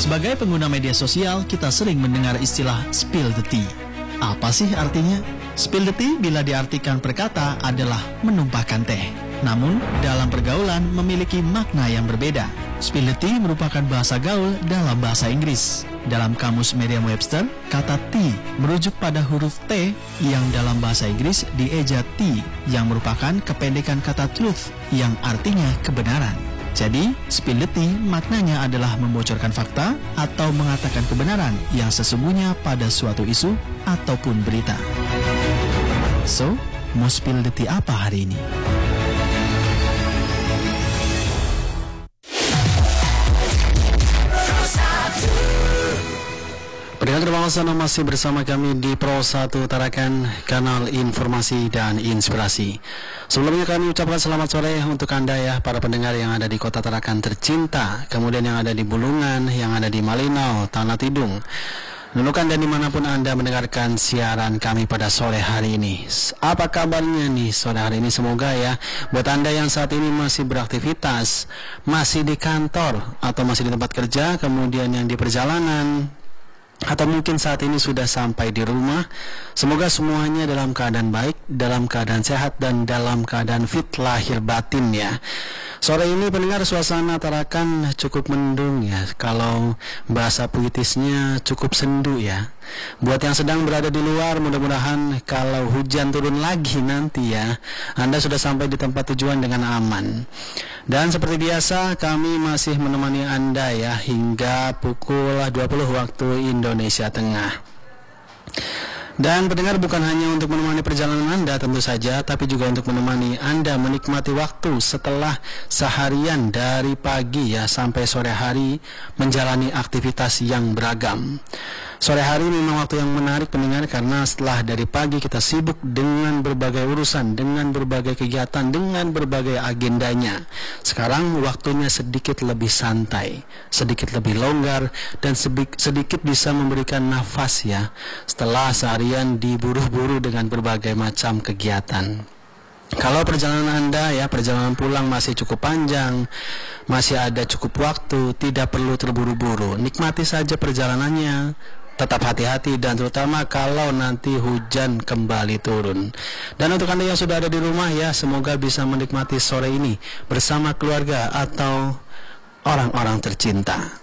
Sebagai pengguna media sosial, kita sering mendengar istilah spill the tea. Apa sih artinya? Spill the tea bila diartikan per kata adalah menumpahkan teh. Namun, dalam pergaulan memiliki makna yang berbeda. Spill the tea merupakan bahasa gaul dalam bahasa Inggris. Dalam kamus Merriam-Webster, kata tea merujuk pada huruf T yang dalam bahasa Inggris dieja T, yang merupakan kependekan kata truth yang artinya kebenaran. Jadi, spill the tea maknanya adalah membocorkan fakta atau mengatakan kebenaran yang sesungguhnya pada suatu isu ataupun berita. So, mau spill the tea apa hari ini? Pendengar terima kasih Anda masih bersama kami di Pro 1 Tarakan, kanal informasi dan inspirasi. Sebelumnya kami ucapkan selamat sore untuk Anda ya, para pendengar yang ada di kota Tarakan tercinta, kemudian yang ada di Bulungan, yang ada di Malinau, Tanah Tidung, Nunukan, dan dimanapun Anda mendengarkan siaran kami pada sore hari ini. Apa kabarnya nih sore hari ini? Semoga ya, buat Anda yang saat ini masih beraktivitas, masih di kantor atau masih di tempat kerja, kemudian yang di perjalanan, atau mungkin saat ini sudah sampai di rumah, semoga semuanya dalam keadaan baik, dalam keadaan sehat, dan dalam keadaan fit lahir batin ya. Sore ini pendengar, suasana Tarakan cukup mendung ya, kalau bahasa puitisnya cukup sendu ya. Buat yang sedang berada di luar, mudah-mudahan kalau hujan turun lagi nanti ya, Anda sudah sampai di tempat tujuan dengan aman. Dan seperti biasa, kami masih menemani Anda ya hingga pukul 20 waktu Indonesia Tengah. Dan pendengar, bukan hanya untuk menemani perjalanan Anda tentu saja, tapi juga untuk menemani Anda menikmati waktu setelah seharian dari pagi ya sampai sore hari menjalani aktivitas yang beragam. Sore hari memang waktu yang menarik pendengar, karena setelah dari pagi kita sibuk dengan berbagai urusan, dengan berbagai kegiatan, dengan berbagai agendanya. Sekarang waktunya sedikit lebih santai, sedikit lebih longgar, dan sedikit bisa memberikan nafas ya setelah seharian diburu-buru dengan berbagai macam kegiatan. Kalau perjalanan Anda ya, perjalanan pulang masih cukup panjang, masih ada cukup waktu, tidak perlu terburu-buru, nikmati saja perjalanannya. Tetap hati-hati, dan terutama kalau nanti hujan kembali turun. Dan untuk Anda yang sudah ada di rumah ya, semoga bisa menikmati sore ini bersama keluarga atau orang-orang tercinta.